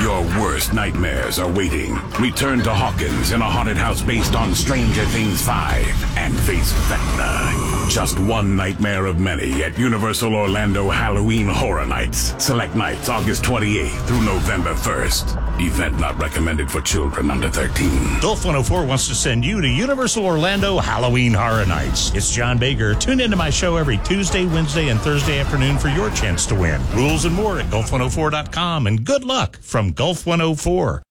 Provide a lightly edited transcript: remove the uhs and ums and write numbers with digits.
Your worst nightmares are waiting. Return to Hawkins in a haunted house based on Stranger Things 5 and face Vecna. Just one nightmare of many at Universal Orlando Halloween Horror Nights. Select nights August 28th through November 1st. Event not recommended for children under 13. Gulf 104 wants to send you to Universal Orlando Halloween Horror Nights. It's John Baker. Tune into my show every Tuesday, Wednesday, and Thursday afternoon for your chance to win. Rules and more at Gulf104.com, and good luck from Gulf 104.